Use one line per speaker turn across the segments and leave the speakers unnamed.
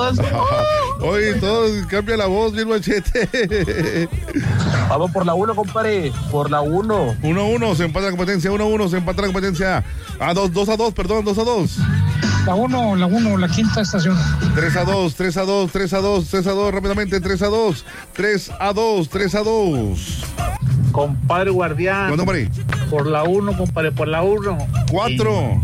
todos.
Oye, todos, cambia la voz, bien machete.
Vamos por la 1, compadre. Por la 1.
1-1, se empata la competencia. 1-1, se empata la competencia. 2-2, perdón, 2-2.
La 1, la quinta estación.
3-2, rápidamente, 3-2.
Compadre Guardián.
¿Cuándo, compadre?
Por la 1, compadre, por la 1.
4.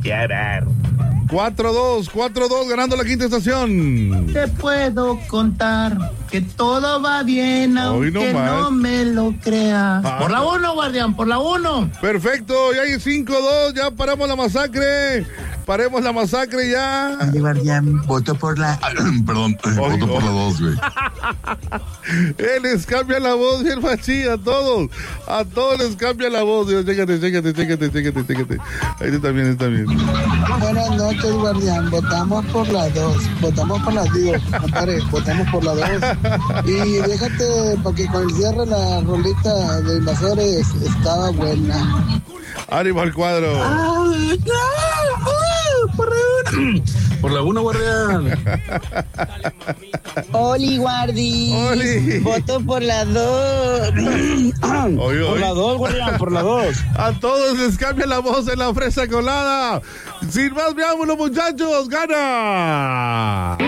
4-2, ganando la quinta estación.
Te puedo contar que todo va bien, aunque no me lo creas. Por la 1, Guardián, por la 1.
Perfecto, ya hay 5-2, ya paramos la masacre. Paremos la masacre ya.
Ay, Guardián, voto por la... Perdón, voto por la 2, güey.
Él les cambia la voz bien machín a todos les cambia la voz. Chécate. Ahí está bien.
Buenas noches, Guardián, votamos por la 2, compadre, votamos por la 2. Y déjate, para que cuando cierre la rolita de Invasores, estaba buena.
Ánimo al cuadro.
Por la 1, Guardián.
Oli, Guardi. Voto por la 2.
Por la 2, Guardián, por la 2.
A todos les cambia la voz en la fresa colada. Sin más preámbulo, muchachos, gana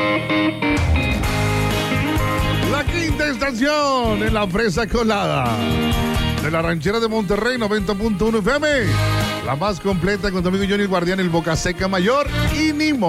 la quinta estación en la fresa colada de la ranchera de Monterrey, 90.1 FM. La más completa con tu amigo Johnny Guardián, el Boca Seca Mayor y Nimo.